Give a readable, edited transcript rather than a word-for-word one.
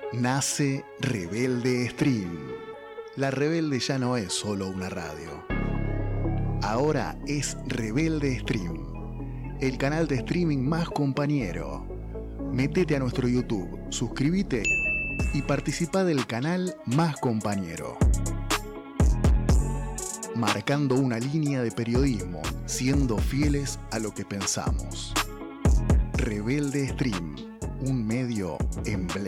Nace Rebelde Stream. La Rebelde ya no es solo una radio. Ahora es Rebelde Stream, el canal de streaming más compañero. Métete a nuestro YouTube, suscríbete y participa del canal más compañero. Marcando una línea de periodismo, siendo fieles a lo que pensamos. Rebelde Stream, un medio emblema.